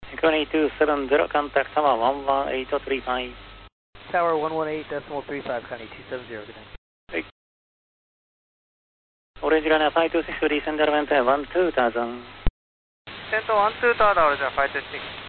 2270, contact Tower 11835. Tower 118.35, Connie 270, good night. はい。オレンジライナー526、リーセンダーメント12,000。 セント12,000、オレンジライナー526。